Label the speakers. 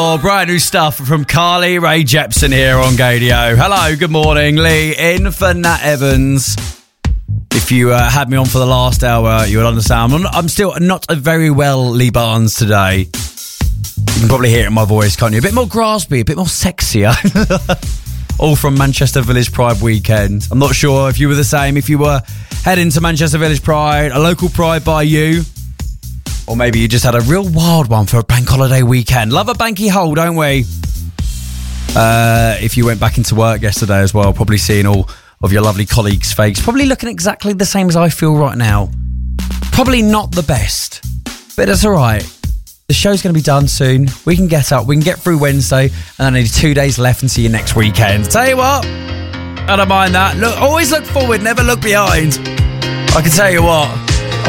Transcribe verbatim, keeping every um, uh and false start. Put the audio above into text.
Speaker 1: Oh, brand new stuff from Carly Rae Jepsen here on Gadio. Hello, good morning, Lee, in for Nat Evans. If you uh, had me on for the last hour, you would understand. I'm, I'm still not a very well Lee Barnes today. You can probably hear it in my voice, can't you? A bit more graspy, a bit more sexier. All from Manchester Village Pride weekend. I'm not sure if you were the same, if you were heading to Manchester Village Pride, a local pride by you. Or maybe you just had a real wild one for a bank holiday weekend. Love a banky hole, don't we? Uh, if you went back into work yesterday as well, probably seeing all of your lovely colleagues' fakes. Probably looking exactly the same as I feel right now. Probably not the best, but that's all right. The show's going to be done soon. We can get up. We can get through Wednesday, and only two days left and see you next weekend. Tell you what, I don't mind that. Look, always look forward, never look behind. I can tell you what.